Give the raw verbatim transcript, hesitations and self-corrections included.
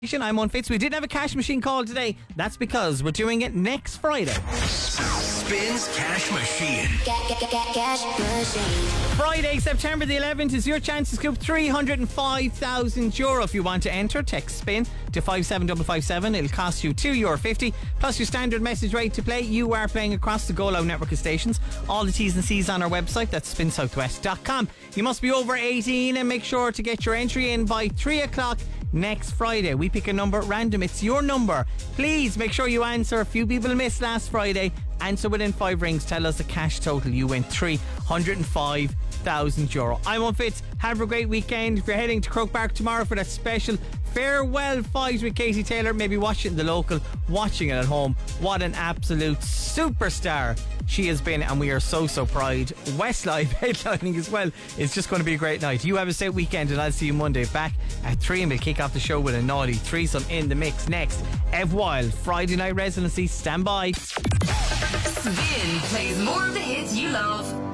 I'm on Fitz. We didn't have a cash machine call today. That's because we're doing it next Friday. Spins Cash Machine. Ca- ca- ca- Cash machine. Friday, September the eleventh is your chance to scoop three hundred five thousand euro. If you want to enter, text SPIN to five seven five five seven. It'll cost you two euro fifty plus your standard message rate to play. You are playing across the Go Loud network of stations. All the T's and C's on our website. That's spin southwest dot com. You must be over eighteen and make sure to get your entry in by three o'clock next Friday. We pick a number at random. It's your number. Please make sure you answer. A few people missed last Friday. Answer within five rings. Tell us the cash total. You win three hundred five thousand euro. I'm on Fitz. Have a great weekend. If you're heading to Croke Park tomorrow for that special farewell fight with Katie Taylor, maybe watch it in the local, watching it at home. What an absolute superstar she has been, and we are so so proud. Westlife headlining as well. It's just going to be a great night. You have a safe weekend, and I'll see you Monday back at three, and we'll kick off the show with a naughty threesome in the mix next. Ev Wild, Friday night residency. Stand by. Spin plays more of the hits you love.